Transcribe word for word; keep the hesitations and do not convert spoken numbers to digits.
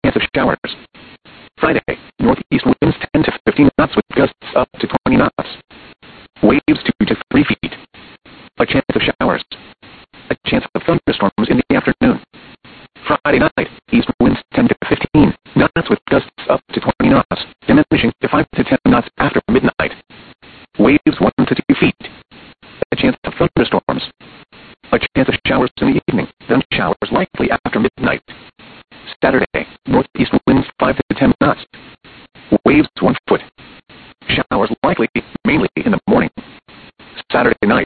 chance of showers. Friday, northeast winds ten to fifteen knots with gusts up to twenty knots. Waves two to three feet. A chance of showers. A chance of thunderstorms in the afternoon. Friday night, east winds ten to fifteen knots with gusts up to twenty knots, diminishing to five to ten knots after midnight. Waves one to two feet. A chance of thunderstorms. A chance of showers in the evening, then showers likely after midnight. Saturday, northeast winds five to ten knots. Waves one